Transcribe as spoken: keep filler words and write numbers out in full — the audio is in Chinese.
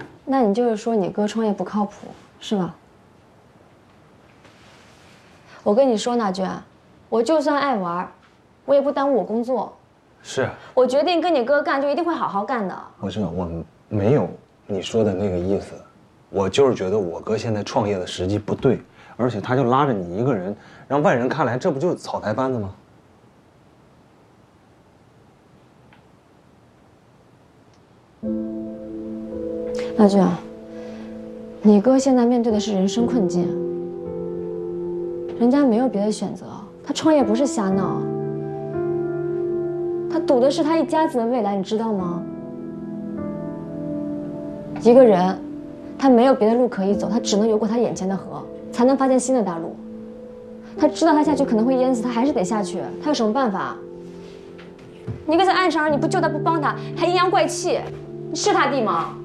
那你就是说你哥创业不靠谱，是吧？我跟你说，娜娟，我就算爱玩，我也不耽误我工作。 是。 我决定跟你哥干，就一定会好好干的。 我知道，我没有你说的那个意思，我就是觉得我哥现在创业的时机不对，而且他就拉着你一个人，让外人看来这不就是草台班子吗？ 娜娟，你哥现在面对的是人生困境，人家没有别的选择，他创业不是瞎闹，他赌的是他一家子的未来，你知道吗？一个人，他没有别的路可以走，他只能游过他眼前的河，才能发现新的大陆。他知道他下去可能会淹死，他还是得下去，他有什么办法？你一个在岸上人，你不救他不帮他，还阴阳怪气，你是他弟吗？